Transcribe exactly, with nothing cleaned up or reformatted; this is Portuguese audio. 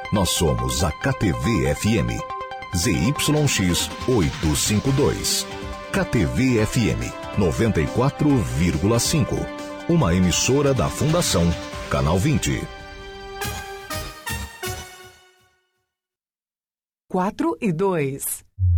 Nós somos a K T V F M. Z Y X oitocentos e cinquenta e dois. K T V F M noventa e quatro vírgula cinco. Uma emissora da Fundação Canal vinte. Quatro e dois.